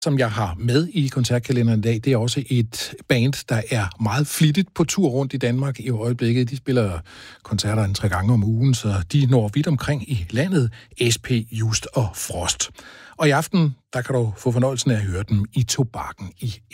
som jeg har med i koncertkalenderen i dag, det er også et band, der er meget flittigt på tur rundt i Danmark i øjeblikket. De spiller koncerter 3 gange om ugen, så de når vidt omkring i landet. SP, Just og Frost. Og i aften, der kan du få fornøjelsen af at høre dem i Tobakken i